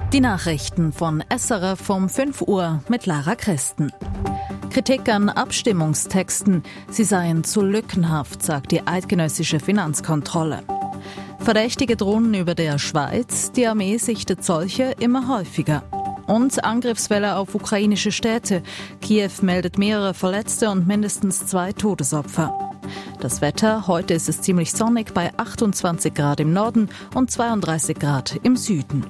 Die Nachrichten von SRF um 5 Uhr mit Lara Christen. Kritik an Abstimmungstexten, sie seien zu lückenhaft, sagt die eidgenössische Finanzkontrolle. Verdächtige Drohnen über der Schweiz, die Armee sichtet solche immer häufiger. Und Angriffswelle auf ukrainische Städte. Kiew meldet mehrere Verletzte und mindestens 2 Todesopfer. Das Wetter, heute ist es ziemlich sonnig bei 28 Grad im Norden und 32 Grad im Süden.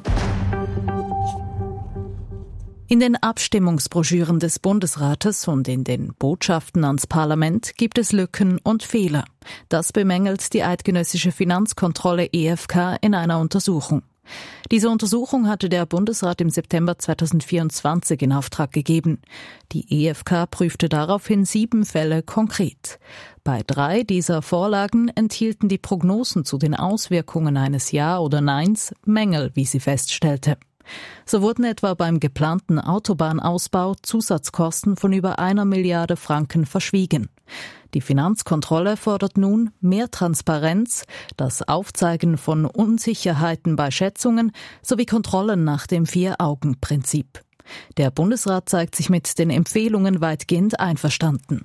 In den Abstimmungsbroschüren des Bundesrates und in den Botschaften ans Parlament gibt es Lücken und Fehler. Das bemängelt die eidgenössische Finanzkontrolle EFK in einer Untersuchung. Diese Untersuchung hatte der Bundesrat im September 2024 in Auftrag gegeben. Die EFK prüfte daraufhin 7 Fälle konkret. Bei 3 dieser Vorlagen enthielten die Prognosen zu den Auswirkungen eines Ja oder Neins Mängel, wie sie feststellte. So wurden etwa beim geplanten Autobahnausbau Zusatzkosten von über 1 Milliarde Franken verschwiegen. Die Finanzkontrolle fordert nun mehr Transparenz, das Aufzeigen von Unsicherheiten bei Schätzungen sowie Kontrollen nach dem 4-Augen-Prinzip. Der Bundesrat zeigt sich mit den Empfehlungen weitgehend einverstanden.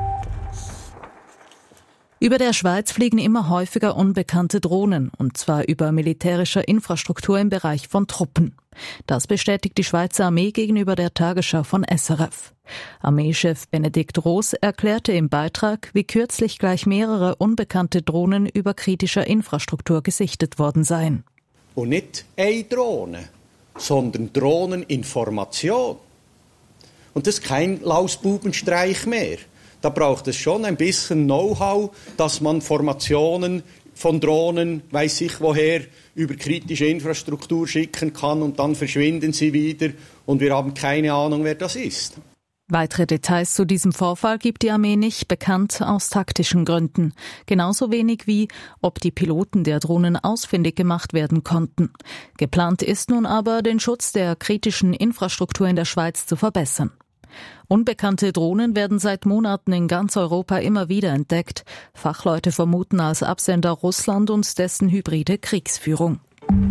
Über der Schweiz fliegen immer häufiger unbekannte Drohnen, und zwar über militärischer Infrastruktur im Bereich von Truppen. Das bestätigt die Schweizer Armee gegenüber der Tagesschau von SRF. Armeechef Benedikt Roos erklärte im Beitrag, wie kürzlich gleich mehrere unbekannte Drohnen über kritischer Infrastruktur gesichtet worden seien. Und nicht eine Drohne, sondern Drohneninformation. Und das ist kein Lausbubenstreich mehr. Da braucht es schon ein bisschen Know-how, dass man Formationen von Drohnen, weiss ich woher, über kritische Infrastruktur schicken kann und dann verschwinden sie wieder und wir haben keine Ahnung, wer das ist. Weitere Details zu diesem Vorfall gibt die Armee nicht bekannt, aus taktischen Gründen. Genauso wenig wie, ob die Piloten der Drohnen ausfindig gemacht werden konnten. Geplant ist nun aber, den Schutz der kritischen Infrastruktur in der Schweiz zu verbessern. Unbekannte Drohnen werden seit Monaten in ganz Europa immer wieder entdeckt. Fachleute vermuten als Absender Russland und dessen hybride Kriegsführung.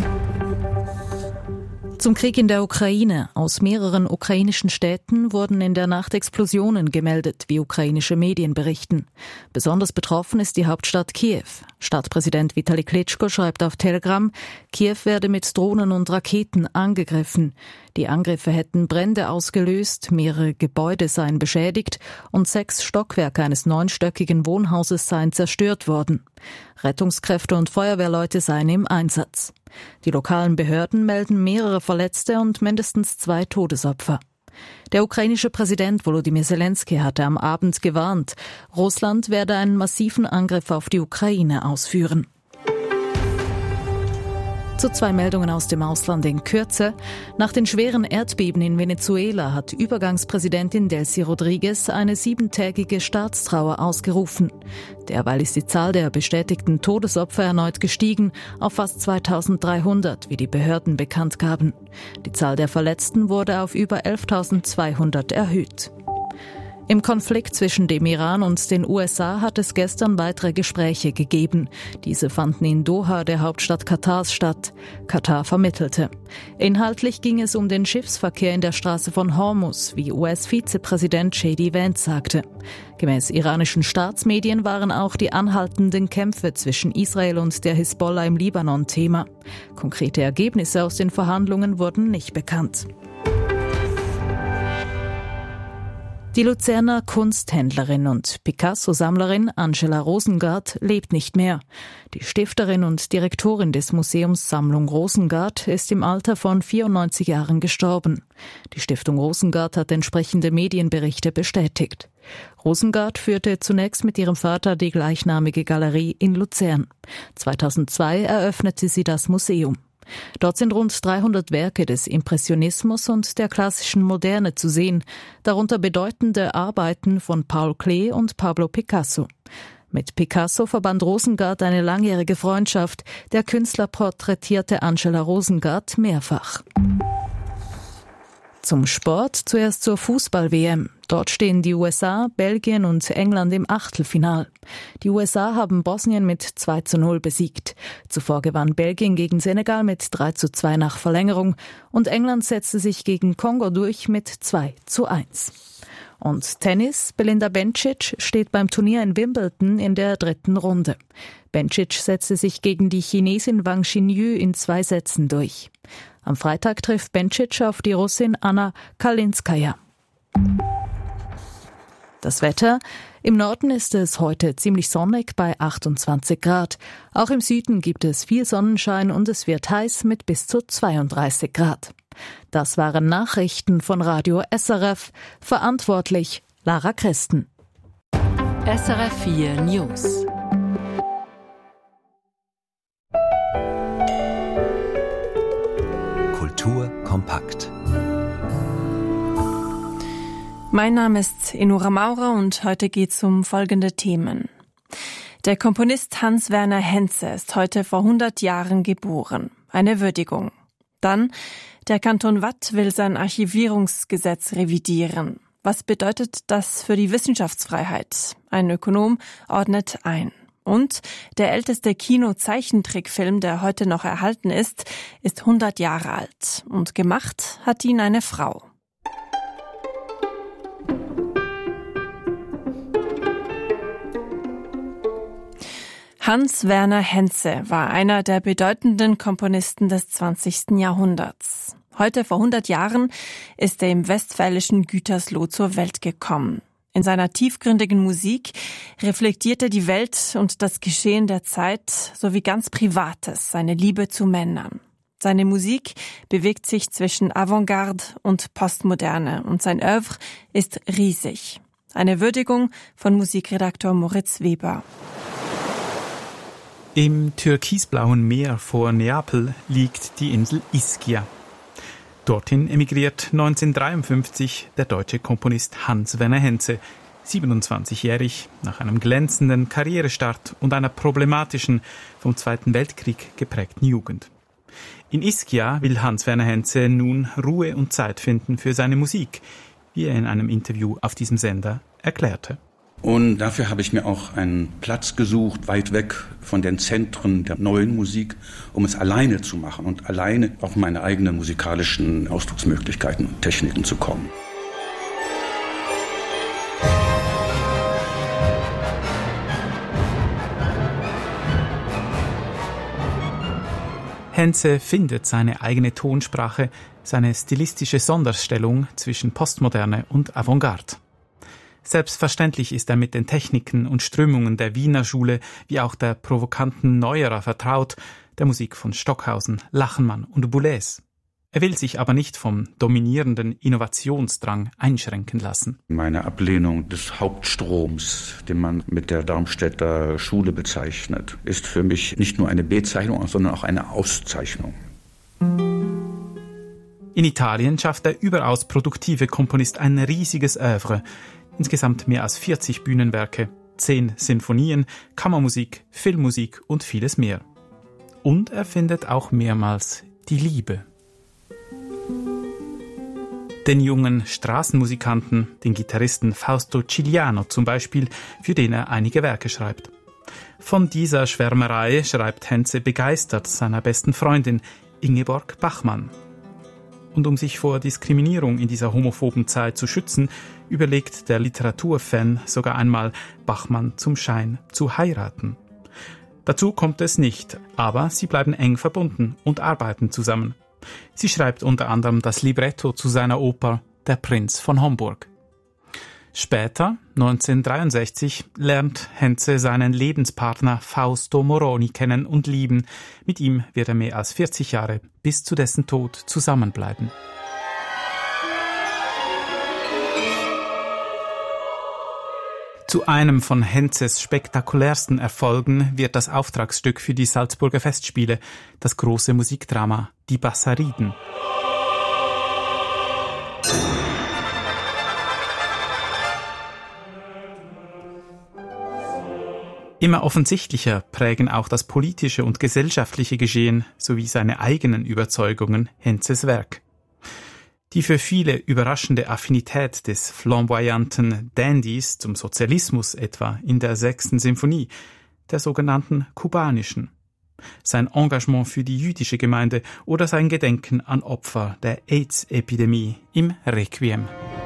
Zum Krieg in der Ukraine. Aus mehreren ukrainischen Städten wurden in der Nacht Explosionen gemeldet, wie ukrainische Medien berichten. Besonders betroffen ist die Hauptstadt Kiew. Stadtpräsident Vitali Klitschko schreibt auf Telegram, Kiew werde mit Drohnen und Raketen angegriffen. Die Angriffe hätten Brände ausgelöst, mehrere Gebäude seien beschädigt und 6 Stockwerke eines 9-stöckigen Wohnhauses seien zerstört worden. Rettungskräfte und Feuerwehrleute seien im Einsatz. Die lokalen Behörden melden mehrere Verletzte und mindestens 2 Todesopfer. Der ukrainische Präsident Volodymyr Zelensky hatte am Abend gewarnt, Russland werde einen massiven Angriff auf die Ukraine ausführen. Zu 2 Meldungen aus dem Ausland in Kürze. Nach den schweren Erdbeben in Venezuela hat Übergangspräsidentin Delcy Rodriguez eine 7-tägige Staatstrauer ausgerufen. Derweil ist die Zahl der bestätigten Todesopfer erneut gestiegen auf fast 2300, wie die Behörden bekannt gaben. Die Zahl der Verletzten wurde auf über 11.200 erhöht. Im Konflikt zwischen dem Iran und den USA hat es gestern weitere Gespräche gegeben. Diese fanden in Doha, der Hauptstadt Katars, statt. Katar vermittelte. Inhaltlich ging es um den Schiffsverkehr in der Straße von Hormuz, wie US-Vizepräsident J.D. Vance sagte. Gemäß iranischen Staatsmedien waren auch die anhaltenden Kämpfe zwischen Israel und der Hisbollah im Libanon Thema. Konkrete Ergebnisse aus den Verhandlungen wurden nicht bekannt. Die Luzerner Kunsthändlerin und Picasso-Sammlerin Angela Rosengart lebt nicht mehr. Die Stifterin und Direktorin des Museums Sammlung Rosengart ist im Alter von 94 Jahren gestorben. Die Stiftung Rosengart hat entsprechende Medienberichte bestätigt. Rosengart führte zunächst mit ihrem Vater die gleichnamige Galerie in Luzern. 2002 eröffnete sie das Museum. Dort sind rund 300 Werke des Impressionismus und der klassischen Moderne zu sehen, darunter bedeutende Arbeiten von Paul Klee und Pablo Picasso. Mit Picasso verband Rosengart eine langjährige Freundschaft. Der Künstler porträtierte Angela Rosengart mehrfach. Zum Sport, zuerst zur Fußball-WM. Dort stehen die USA, Belgien und England im Achtelfinal. Die USA haben Bosnien mit 2:0 besiegt. Zuvor gewann Belgien gegen Senegal mit 3:2 nach Verlängerung und England setzte sich gegen Kongo durch mit 2:1. Und Tennis, Belinda Bencic steht beim Turnier in Wimbledon in der 3. Runde. Bencic setzte sich gegen die Chinesin Wang Xinyu in 2 Sätzen durch. Am Freitag trifft Bencic auf die Russin Anna Kalinskaya. Das Wetter. Im Norden ist es heute ziemlich sonnig bei 28 Grad. Auch im Süden gibt es viel Sonnenschein und es wird heiß mit bis zu 32 Grad. Das waren Nachrichten von Radio SRF. Verantwortlich Lara Christen. SRF 4 News. Kultur kompakt. Mein Name ist Enora Maurer und heute geht es um folgende Themen. Der Komponist Hans-Werner Henze ist heute vor 100 Jahren geboren. Eine Würdigung. Dann, der Kanton Waadt will sein Archivierungsgesetz revidieren. Was bedeutet das für die Wissenschaftsfreiheit? Ein Ökonom ordnet ein. Und der älteste Kino-Zeichentrickfilm, der heute noch erhalten ist 100 Jahre alt. Und gemacht hat ihn eine Frau. Hans-Werner Henze war einer der bedeutenden Komponisten des 20. Jahrhunderts. Heute vor 100 Jahren ist er im westfälischen Gütersloh zur Welt gekommen. In seiner tiefgründigen Musik reflektiert er die Welt und das Geschehen der Zeit sowie ganz Privates, seine Liebe zu Männern. Seine Musik bewegt sich zwischen Avantgarde und Postmoderne und sein Œuvre ist riesig. Eine Würdigung von Musikredakteur Moritz Weber. Im türkisblauen Meer vor Neapel liegt die Insel Ischia. Dorthin emigriert 1953 der deutsche Komponist Hans-Werner Henze, 27-jährig, nach einem glänzenden Karrierestart und einer problematischen, vom Zweiten Weltkrieg geprägten Jugend. In Ischia will Hans-Werner Henze nun Ruhe und Zeit finden für seine Musik, wie er in einem Interview auf diesem Sender erklärte. Und dafür habe ich mir auch einen Platz gesucht, weit weg von den Zentren der neuen Musik, um es alleine zu machen und alleine auf meine eigenen musikalischen Ausdrucksmöglichkeiten und Techniken zu kommen. Henze findet seine eigene Tonsprache, seine stilistische Sonderstellung zwischen Postmoderne und Avantgarde. Selbstverständlich ist er mit den Techniken und Strömungen der Wiener Schule wie auch der provokanten Neuerer vertraut, der Musik von Stockhausen, Lachenmann und Boulez. Er will sich aber nicht vom dominierenden Innovationsdrang einschränken lassen. Meine Ablehnung des Hauptstroms, den man mit der Darmstädter Schule bezeichnet, ist für mich nicht nur eine Bezeichnung, sondern auch eine Auszeichnung. In Italien schafft der überaus produktive Komponist ein riesiges Œuvre. Insgesamt mehr als 40 Bühnenwerke, 10 Sinfonien, Kammermusik, Filmmusik und vieles mehr. Und er findet auch mehrmals die Liebe. Den jungen Straßenmusikanten, den Gitarristen Fausto Cigliano zum Beispiel, für den er einige Werke schreibt. Von dieser Schwärmerei schreibt Henze begeistert seiner besten Freundin Ingeborg Bachmann. Und um sich vor Diskriminierung in dieser homophoben Zeit zu schützen, überlegt der Literaturfan sogar einmal, Bachmann zum Schein zu heiraten. Dazu kommt es nicht, aber sie bleiben eng verbunden und arbeiten zusammen. Sie schreibt unter anderem das Libretto zu seiner Oper Der Prinz von Homburg. Später, 1963, lernt Henze seinen Lebenspartner Fausto Moroni kennen und lieben. Mit ihm wird er mehr als 40 Jahre bis zu dessen Tod zusammenbleiben. Zu einem von Henzes spektakulärsten Erfolgen wird das Auftragsstück für die Salzburger Festspiele, das große Musikdrama Die Bassariden. Immer offensichtlicher prägen auch das politische und gesellschaftliche Geschehen sowie seine eigenen Überzeugungen Henzes Werk. Die für viele überraschende Affinität des flamboyanten Dandys zum Sozialismus etwa in der 6. Symphonie, der sogenannten kubanischen. Sein Engagement für die jüdische Gemeinde oder sein Gedenken an Opfer der AIDS-Epidemie im Requiem.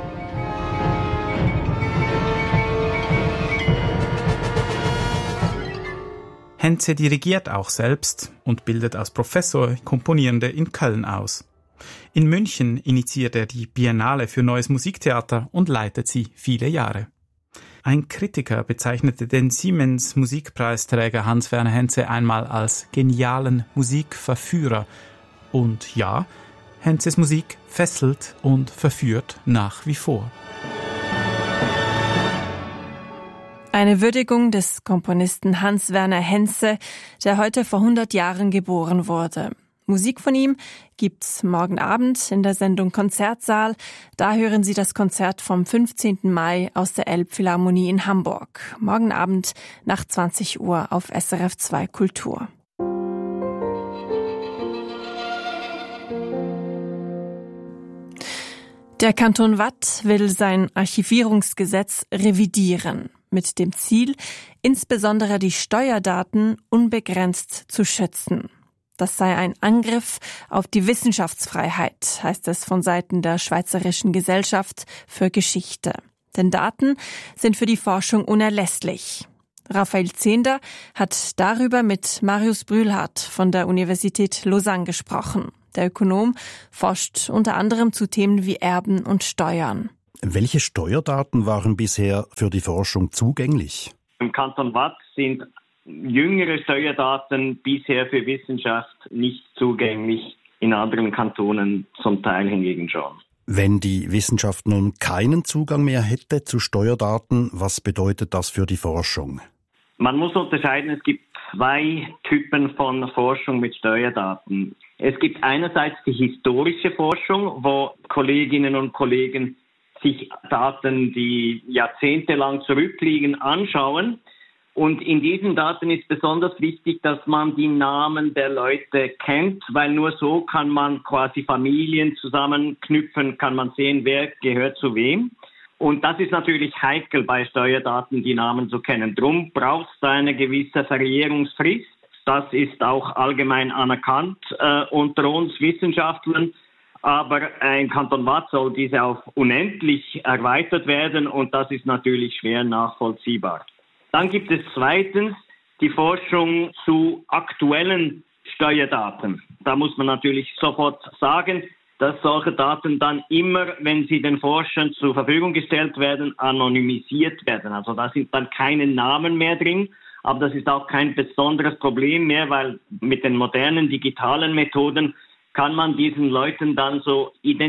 Hentze dirigiert auch selbst und bildet als Professor Komponierende in Köln aus. In München initiiert er die Biennale für Neues Musiktheater und leitet sie viele Jahre. Ein Kritiker bezeichnete den Siemens-Musikpreisträger Hans-Werner Hentze einmal als genialen Musikverführer. Und ja, Hentzes Musik fesselt und verführt nach wie vor. Eine Würdigung des Komponisten Hans-Werner Hentze, der heute vor 100 Jahren geboren wurde. Musik von ihm gibt's morgen Abend in der Sendung Konzertsaal. Da hören Sie das Konzert vom 15. Mai aus der Elbphilharmonie in Hamburg. Morgen Abend nach 20 Uhr auf SRF 2 Kultur. Der Kanton Waadt will sein Archivierungsgesetz revidieren, mit dem Ziel, insbesondere die Steuerdaten unbegrenzt zu schützen. Das sei ein Angriff auf die Wissenschaftsfreiheit, heißt es von Seiten der Schweizerischen Gesellschaft für Geschichte. Denn Daten sind für die Forschung unerlässlich. Raphael Zehnder hat darüber mit Marius Brühlhardt von der Universität Lausanne gesprochen. Der Ökonom forscht unter anderem zu Themen wie Erben und Steuern. Welche Steuerdaten waren bisher für die Forschung zugänglich? Im Kanton Waadt sind jüngere Steuerdaten bisher für Wissenschaft nicht zugänglich, in anderen Kantonen zum Teil hingegen schon. Wenn die Wissenschaft nun keinen Zugang mehr hätte zu Steuerdaten, was bedeutet das für die Forschung? Man muss unterscheiden, es gibt 2 Typen von Forschung mit Steuerdaten. Es gibt einerseits die historische Forschung, wo Kolleginnen und Kollegen sich Daten, die jahrzehntelang zurückliegen, anschauen. Und in diesen Daten ist besonders wichtig, dass man die Namen der Leute kennt, weil nur so kann man quasi Familien zusammenknüpfen, kann man sehen, wer gehört zu wem. Und das ist natürlich heikel bei Steuerdaten, die Namen zu kennen. Drum braucht es eine gewisse Verjährungsfrist. Das ist auch allgemein anerkannt unter uns Wissenschaftlern. Aber im Kanton Waadt soll diese auf unendlich erweitert werden und das ist natürlich schwer nachvollziehbar. Dann gibt es zweitens die Forschung zu aktuellen Steuerdaten. Da muss man natürlich sofort sagen, dass solche Daten dann immer, wenn sie den Forschern zur Verfügung gestellt werden, anonymisiert werden. Also da sind dann keine Namen mehr drin, aber das ist auch kein besonderes Problem mehr, weil mit den modernen digitalen Methoden kann man diesen Leuten dann so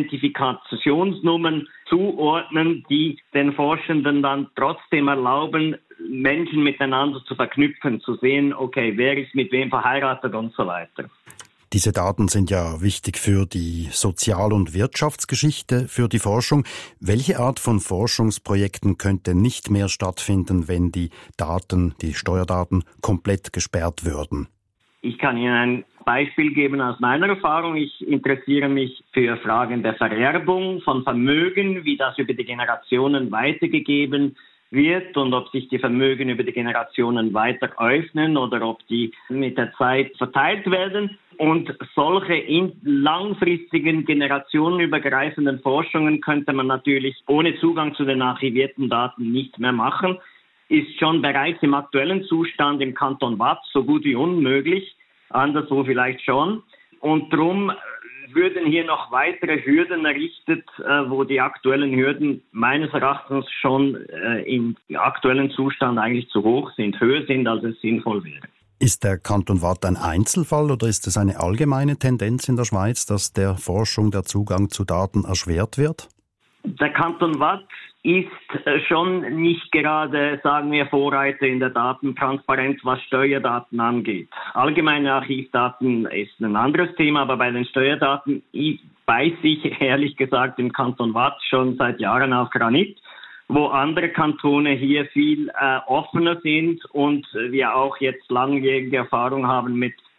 Identifikationsnummern zuordnen, die den Forschenden dann trotzdem erlauben, Menschen miteinander zu verknüpfen, zu sehen, okay, wer ist mit wem verheiratet und so weiter. Diese Daten sind ja wichtig für die Sozial- und Wirtschaftsgeschichte, für die Forschung. Welche Art von Forschungsprojekten könnte nicht mehr stattfinden, wenn die Daten, die Steuerdaten, komplett gesperrt würden? Ich kann Ihnen ein Beispiel geben aus meiner Erfahrung. Ich interessiere mich für Fragen der Vererbung von Vermögen, wie das über die Generationen weitergegeben wird und ob sich die Vermögen über die Generationen weiter öffnen oder ob die mit der Zeit verteilt werden. Und solche langfristigen, generationenübergreifenden Forschungen könnte man natürlich ohne Zugang zu den archivierten Daten nicht mehr machen. Ist schon bereits im aktuellen Zustand im Kanton Waadt so gut wie unmöglich, anderswo vielleicht schon. Und darum würden hier noch weitere Hürden errichtet, wo die aktuellen Hürden meines Erachtens schon im aktuellen Zustand eigentlich zu hoch sind, höher sind, als es sinnvoll wäre. Ist der Kanton Waadt ein Einzelfall oder ist es eine allgemeine Tendenz in der Schweiz, dass der Forschung der Zugang zu Daten erschwert wird? Der Kanton Waadt ist schon nicht gerade, sagen wir, Vorreiter in der Datentransparenz, was Steuerdaten angeht. Allgemeine Archivdaten ist ein anderes Thema, aber bei den Steuerdaten beißt sich ehrlich gesagt im Kanton Waadt schon seit Jahren auf Granit, wo andere Kantone hier viel offener sind und wir auch jetzt langjährige Erfahrung haben mit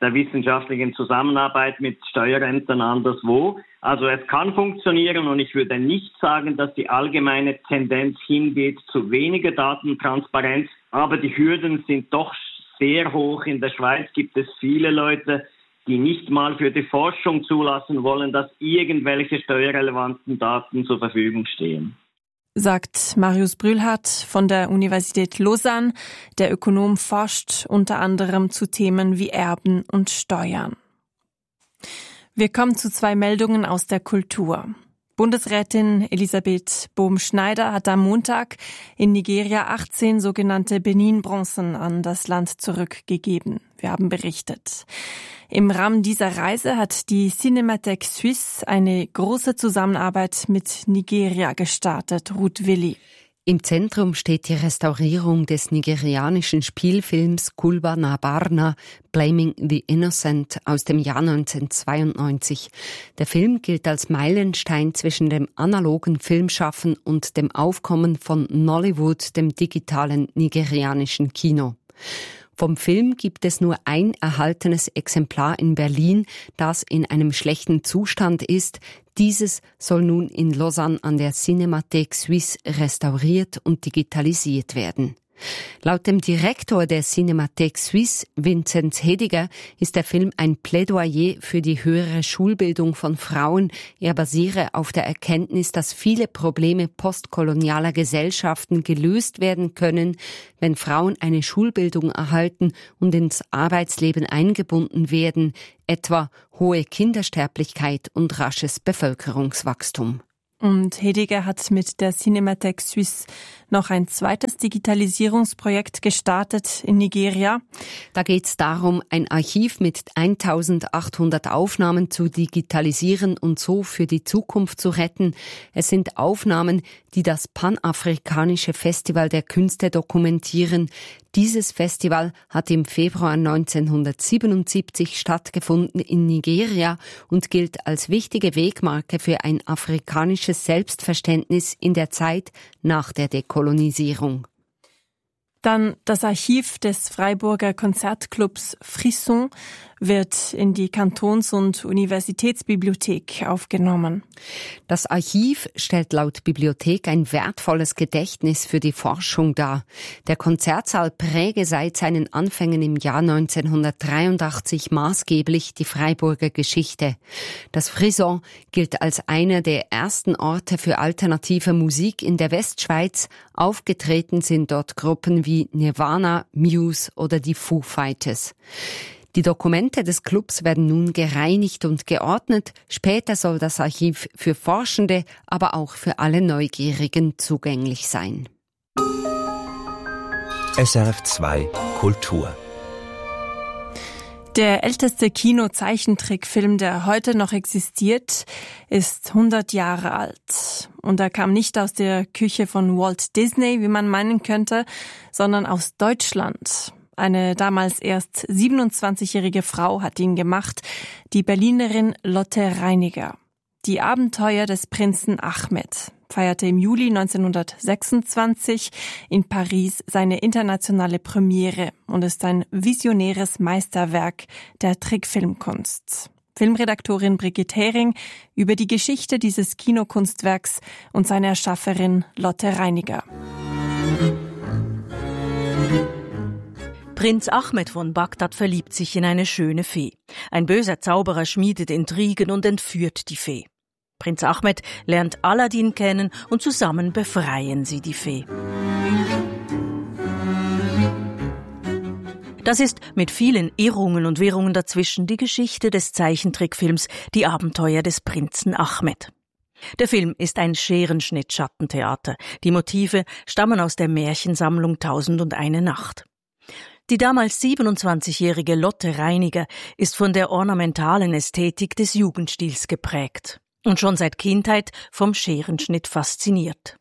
der wissenschaftlichen Zusammenarbeit mit Steuerämtern anderswo. Also es kann funktionieren und ich würde nicht sagen, dass die allgemeine Tendenz hingeht zu weniger Datentransparenz, aber die Hürden sind doch sehr hoch. In der Schweiz gibt es viele Leute, die nicht mal für die Forschung zulassen wollen, dass irgendwelche steuerrelevanten Daten zur Verfügung stehen. Sagt Marius Brühlhardt von der Universität Lausanne. Der Ökonom forscht unter anderem zu Themen wie Erben und Steuern. Wir kommen zu 2 Meldungen aus der Kultur. Bundesrätin Elisabeth Bohm-Schneider hat am Montag in Nigeria 18 sogenannte Benin-Bronzen an das Land zurückgegeben. Wir haben berichtet. Im Rahmen dieser Reise hat die Cinémathèque Suisse eine große Zusammenarbeit mit Nigeria gestartet. Ruth Willi. Im Zentrum steht die Restaurierung des nigerianischen Spielfilms Kulba na Barna, Blaming the Innocent aus dem Jahr 1992. Der Film gilt als Meilenstein zwischen dem analogen Filmschaffen und dem Aufkommen von Nollywood, dem digitalen nigerianischen Kino. Vom Film gibt es nur ein erhaltenes Exemplar in Berlin, das in einem schlechten Zustand ist. Dieses soll nun in Lausanne an der Cinémathèque Suisse restauriert und digitalisiert werden. Laut dem Direktor der Cinémathèque Suisse, Vinzenz Hediger, ist der Film ein Plädoyer für die höhere Schulbildung von Frauen. Er basiere auf der Erkenntnis, dass viele Probleme postkolonialer Gesellschaften gelöst werden können, wenn Frauen eine Schulbildung erhalten und ins Arbeitsleben eingebunden werden, etwa hohe Kindersterblichkeit und rasches Bevölkerungswachstum. Und Hediger hat mit der Cinémathèque Suisse noch ein zweites Digitalisierungsprojekt gestartet in Nigeria. Da geht es darum, ein Archiv mit 1800 Aufnahmen zu digitalisieren und so für die Zukunft zu retten. Es sind Aufnahmen, die das Panafrikanische Festival der Künste dokumentieren. Dieses Festival hat im Februar 1977 stattgefunden in Nigeria und gilt als wichtige Wegmarke für ein afrikanisches Selbstverständnis in der Zeit nach der Dekolonisierung. Dann das Archiv des Freiburger Konzertclubs Frisson wird in die Kantons- und Universitätsbibliothek aufgenommen. Das Archiv stellt laut Bibliothek ein wertvolles Gedächtnis für die Forschung dar. Der Konzertsaal präge seit seinen Anfängen im Jahr 1983 maßgeblich die Freiburger Geschichte. Das Frisson gilt als einer der ersten Orte für alternative Musik in der Westschweiz. Aufgetreten sind dort Gruppen wie Nirvana, Muse oder die Foo Fighters. Die Dokumente des Clubs werden nun gereinigt und geordnet. Später soll das Archiv für Forschende, aber auch für alle Neugierigen zugänglich sein. SRF 2 Kultur. Der älteste Kino-Zeichentrickfilm, der heute noch existiert, ist 100 Jahre alt. Und er kam nicht aus der Küche von Walt Disney, wie man meinen könnte, sondern aus Deutschland. Eine damals erst 27-jährige Frau hat ihn gemacht, die Berlinerin Lotte Reiniger. Die Abenteuer des Prinzen Ahmed feierte im Juli 1926 in Paris seine internationale Premiere und ist ein visionäres Meisterwerk der Trickfilmkunst. Filmredaktorin Brigitte Hering über die Geschichte dieses Kinokunstwerks und seine Erschafferin Lotte Reiniger. Prinz Ahmed von Bagdad verliebt sich in eine schöne Fee. Ein böser Zauberer schmiedet Intrigen und entführt die Fee. Prinz Ahmed lernt Aladdin kennen und zusammen befreien sie die Fee. Das ist mit vielen Irrungen und Wirrungen dazwischen die Geschichte des Zeichentrickfilms Die Abenteuer des Prinzen Ahmed. Der Film ist ein Scherenschnitt-Schattentheater. Die Motive stammen aus der Märchensammlung 1001 Nacht. Die damals 27-jährige Lotte Reiniger ist von der ornamentalen Ästhetik des Jugendstils geprägt und schon seit Kindheit vom Scherenschnitt fasziniert.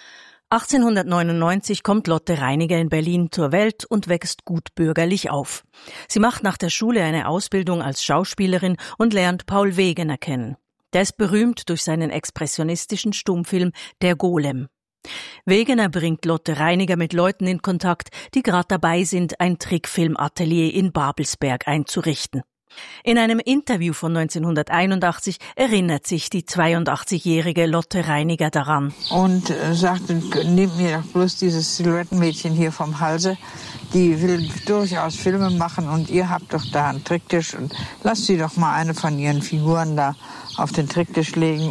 1899 kommt Lotte Reiniger in Berlin zur Welt und wächst gutbürgerlich auf. Sie macht nach der Schule eine Ausbildung als Schauspielerin und lernt Paul Wegener kennen. Der ist berühmt durch seinen expressionistischen Stummfilm Der Golem. Wegener bringt Lotte Reiniger mit Leuten in Kontakt, die gerade dabei sind, ein Trickfilmatelier in Babelsberg einzurichten. In einem Interview von 1981 erinnert sich die 82-jährige Lotte Reiniger daran. Und sagte, nehmt mir doch bloß dieses Silhouettenmädchen hier vom Halse. Die will durchaus Filme machen und ihr habt doch da einen Tricktisch. Und lasst sie doch mal eine von ihren Figuren da auf den Tricktisch legen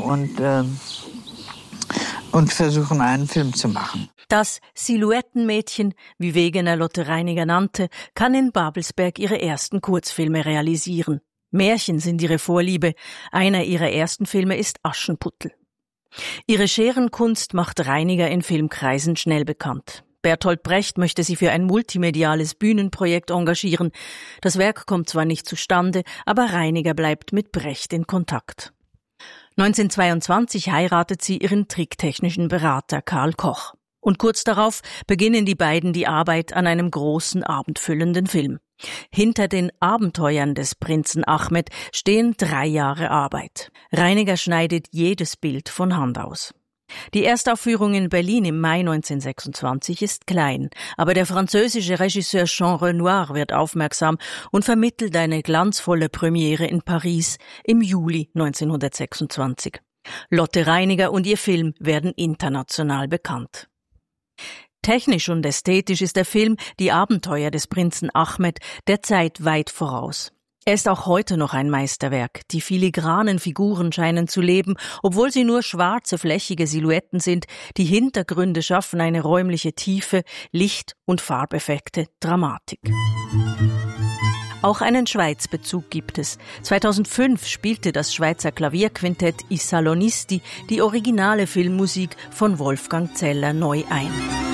und versuchen, einen Film zu machen. Das Silhouettenmädchen, wie Wegener Lotte Reiniger nannte, kann in Babelsberg ihre ersten Kurzfilme realisieren. Märchen sind ihre Vorliebe. Einer ihrer ersten Filme ist Aschenputtel. Ihre Scherenkunst macht Reiniger in Filmkreisen schnell bekannt. Bertolt Brecht möchte sie für ein multimediales Bühnenprojekt engagieren. Das Werk kommt zwar nicht zustande, aber Reiniger bleibt mit Brecht in Kontakt. 1922 heiratet sie ihren tricktechnischen Berater Karl Koch. Und kurz darauf beginnen die beiden die Arbeit an einem großen, abendfüllenden Film. Hinter den Abenteuern des Prinzen Ahmed stehen 3 Jahre Arbeit. Reiniger schneidet jedes Bild von Hand aus. Die Erstaufführung in Berlin im Mai 1926 ist klein, aber der französische Regisseur Jean Renoir wird aufmerksam und vermittelt eine glanzvolle Premiere in Paris im Juli 1926. Lotte Reiniger und ihr Film werden international bekannt. Technisch und ästhetisch ist der Film Die Abenteuer des Prinzen Ahmed der Zeit weit voraus. Er ist auch heute noch ein Meisterwerk. Die filigranen Figuren scheinen zu leben, obwohl sie nur schwarze, flächige Silhouetten sind. Die Hintergründe schaffen eine räumliche Tiefe, Licht- und Farbeffekte, Dramatik. Auch einen Schweizbezug gibt es. 2005 spielte das Schweizer Klavierquintett I Salonisti die originale Filmmusik von Wolfgang Zeller neu ein.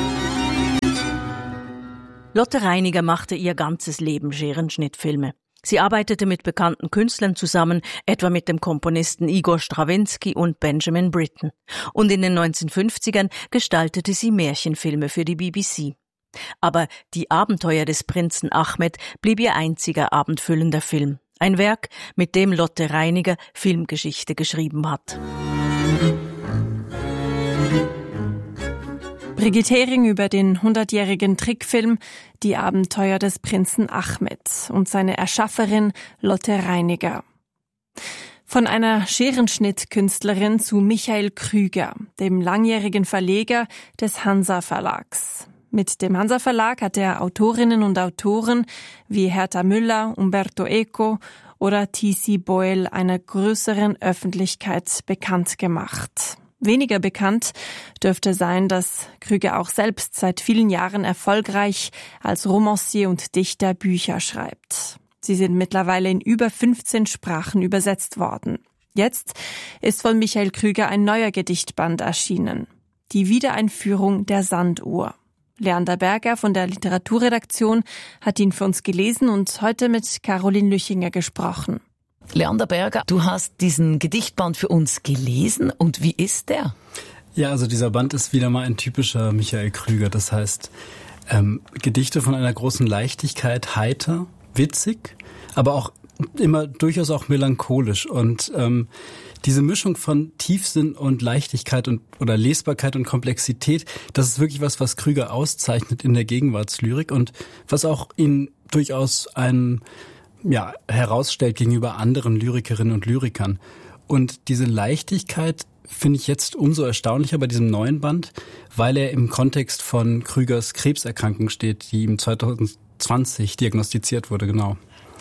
Lotte Reiniger machte ihr ganzes Leben Scherenschnittfilme. Sie arbeitete mit bekannten Künstlern zusammen, etwa mit dem Komponisten Igor Strawinski und Benjamin Britten. Und in den 1950ern gestaltete sie Märchenfilme für die BBC. Aber Die Abenteuer des Prinzen Ahmed blieb ihr einziger abendfüllender Film. Ein Werk, mit dem Lotte Reiniger Filmgeschichte geschrieben hat. Brigitte Hering über den 100-jährigen Trickfilm Die Abenteuer des Prinzen Ahmed und seine Erschafferin Lotte Reiniger. Von einer Scherenschnittkünstlerin zu Michael Krüger, dem langjährigen Verleger des Hansa Verlags. Mit dem Hansa Verlag hat er Autorinnen und Autoren wie Hertha Müller, Umberto Eco oder T.C. Boyle einer größeren Öffentlichkeit bekannt gemacht. Weniger bekannt dürfte sein, dass Krüger auch selbst seit vielen Jahren erfolgreich als Romancier und Dichter Bücher schreibt. Sie sind mittlerweile in über 15 Sprachen übersetzt worden. Jetzt ist von Michael Krüger ein neuer Gedichtband erschienen. Die Wiedereinführung der Sanduhr. Leander Berger von der Literaturredaktion hat ihn für uns gelesen und heute mit Caroline Lüchinger gesprochen. Leander Berger, du hast diesen Gedichtband für uns gelesen und wie ist der? Ja, also dieser Band ist wieder mal ein typischer Michael Krüger. Das heißt, Gedichte von einer großen Leichtigkeit, heiter, witzig, aber auch immer durchaus auch melancholisch. Und diese Mischung von Tiefsinn und Leichtigkeit oder Lesbarkeit und Komplexität, das ist wirklich was Krüger auszeichnet in der Gegenwartslyrik und was auch ihn durchaus herausstellt gegenüber anderen Lyrikerinnen und Lyrikern. Und diese Leichtigkeit finde ich jetzt umso erstaunlicher bei diesem neuen Band, weil er im Kontext von Krügers Krebserkrankung steht, die ihm 2020 diagnostiziert wurde, genau.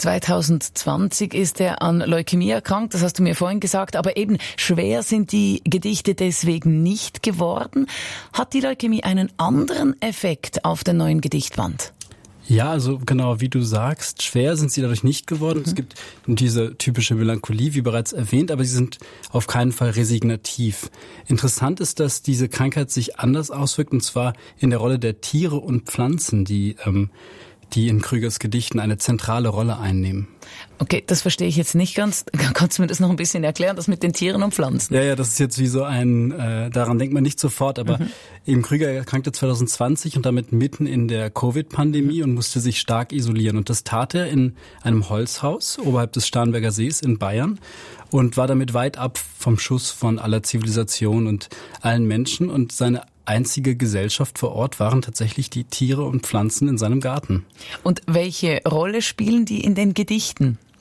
2020 ist er an Leukämie erkrankt, das hast du mir vorhin gesagt, aber eben schwer sind die Gedichte deswegen nicht geworden. Hat die Leukämie einen anderen Effekt auf den neuen Gedichtband? Ja, also genau, wie du sagst, schwer sind sie dadurch nicht geworden. Es gibt diese typische Melancholie, wie bereits erwähnt, aber sie sind auf keinen Fall resignativ. Interessant ist, dass diese Krankheit sich anders auswirkt, und zwar in der Rolle der Tiere und Pflanzen, die in Krügers Gedichten eine zentrale Rolle einnehmen. Okay, das verstehe ich jetzt nicht ganz. Kannst du mir das noch ein bisschen erklären, das mit den Tieren und Pflanzen? Ja, das ist jetzt wie so daran denkt man nicht sofort, aber eben Krüger erkrankte 2020 und damit mitten in der Covid-Pandemie und musste sich stark isolieren. Und das tat er in einem Holzhaus oberhalb des Starnberger Sees in Bayern und war damit weit ab vom Schuss von aller Zivilisation und allen Menschen. Und seine einzige Gesellschaft vor Ort waren tatsächlich die Tiere und Pflanzen in seinem Garten. Und welche Rolle spielen die in den Gedichten?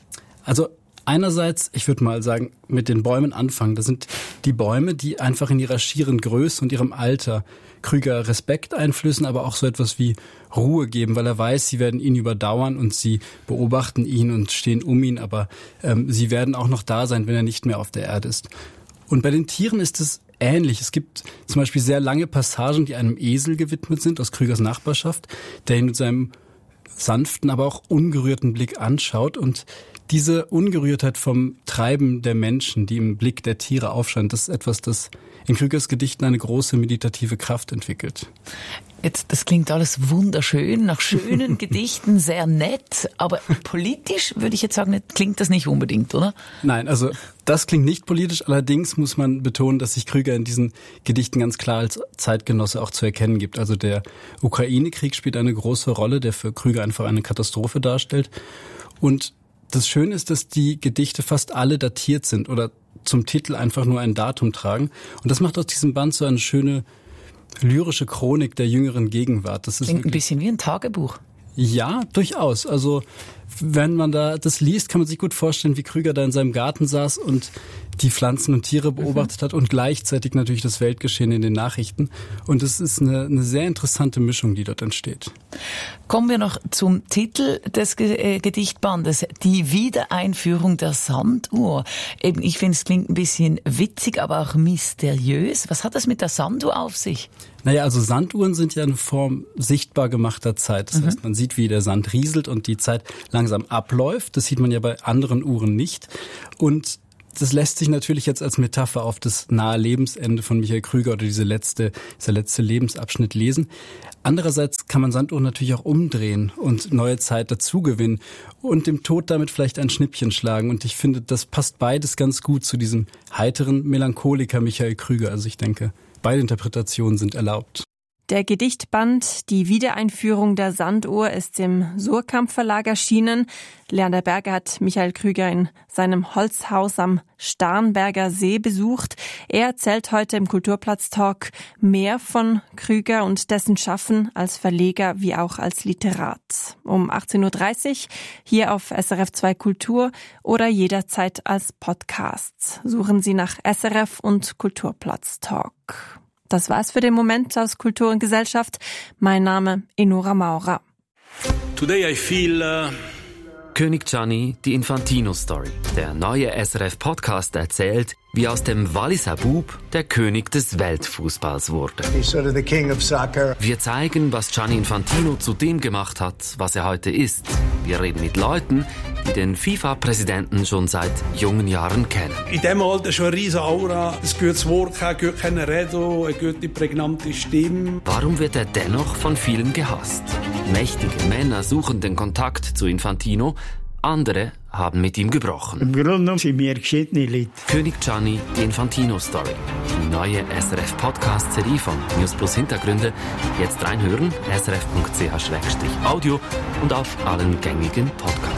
Also einerseits, ich würde mal sagen, mit den Bäumen anfangen. Das sind die Bäume, die einfach in ihrer schieren Größe und ihrem Alter Krüger Respekt einflößen, aber auch so etwas wie Ruhe geben, weil er weiß, sie werden ihn überdauern und sie beobachten ihn und stehen um ihn, aber sie werden auch noch da sein, wenn er nicht mehr auf der Erde ist. Und bei den Tieren ist es ähnlich. Es gibt zum Beispiel sehr lange Passagen, die einem Esel gewidmet sind aus Krügers Nachbarschaft, der ihn mit seinem sanften, aber auch ungerührten Blick anschaut. Und diese Ungerührtheit vom Treiben der Menschen, die im Blick der Tiere aufscheint, das ist etwas, das in Krügers Gedichten eine große meditative Kraft entwickelt. Jetzt, das klingt alles wunderschön, nach schönen Gedichten, sehr nett, aber politisch würde ich jetzt sagen, klingt das nicht unbedingt, oder? Nein, also das klingt nicht politisch, allerdings muss man betonen, dass sich Krüger in diesen Gedichten ganz klar als Zeitgenosse auch zu erkennen gibt. Also der Ukraine-Krieg spielt eine große Rolle, der für Krüger einfach eine Katastrophe darstellt. Und das Schöne ist, dass die Gedichte fast alle datiert sind oder zum Titel einfach nur ein Datum tragen. Und das macht aus diesem Band so eine schöne lyrische Chronik der jüngeren Gegenwart. Das ist klingt ein bisschen wie ein Tagebuch. Ja, durchaus. Also wenn man da das liest, kann man sich gut vorstellen, wie Krüger da in seinem Garten saß und die Pflanzen und Tiere beobachtet hat und gleichzeitig natürlich das Weltgeschehen in den Nachrichten. Und es ist eine sehr interessante Mischung, die dort entsteht. Kommen wir noch zum Titel des Gedichtbandes, die Wiedereinführung der Sanduhr. Eben, ich finde, es klingt ein bisschen witzig, aber auch mysteriös. Was hat das mit der Sanduhr auf sich? Naja, also Sanduhren sind ja eine Form sichtbar gemachter Zeit. Das heißt, man sieht, wie der Sand rieselt und die Zeit langsam abläuft. Das sieht man ja bei anderen Uhren nicht. Und das lässt sich natürlich jetzt als Metapher auf das nahe Lebensende von Michael Krüger oder dieser letzte Lebensabschnitt lesen. Andererseits kann man Sanduhren natürlich auch umdrehen und neue Zeit dazugewinnen und dem Tod damit vielleicht ein Schnippchen schlagen. Und ich finde, das passt beides ganz gut zu diesem heiteren Melancholiker Michael Krüger. Also ich denke, beide Interpretationen sind erlaubt. Der Gedichtband Die Wiedereinführung der Sanduhr ist im Surkamp Verlag erschienen. Leander Berger hat Michael Krüger in seinem Holzhaus am Starnberger See besucht. Er erzählt heute im Kulturplatz-Talk mehr von Krüger und dessen Schaffen als Verleger wie auch als Literat. Um 18.30 Uhr hier auf SRF 2 Kultur oder jederzeit als Podcast. Suchen Sie nach SRF und Kulturplatz-Talk. Das war's für den Moment aus Kultur und Gesellschaft. Mein Name Enora Maurer. Today I feel König Gianni, die Infantino-Story. Der neue SRF-Podcast erzählt, wie aus dem Walliser Bub der König des Weltfußballs wurde. He's sort of the king of soccer. Wir zeigen, was Gianni Infantino zu dem gemacht hat, was er heute ist. Wir reden mit Leuten, die den FIFA-Präsidenten schon seit jungen Jahren kennen. in diesem Alter schon eine riesige Aura, ein gutes Wort, ein gutes Reden, eine gute, prägnante Stimme. Warum wird er dennoch von vielen gehasst? Mächtige Männer suchen den Kontakt zu Infantino, andere haben mit ihm gebrochen. Im Grunde sind wir geschiedene Leute. König Gianni, die Infantino-Story. Die neue SRF-Podcast-Serie von News Plus Hintergründe. Jetzt reinhören, srf.ch/audio und auf allen gängigen Podcasts.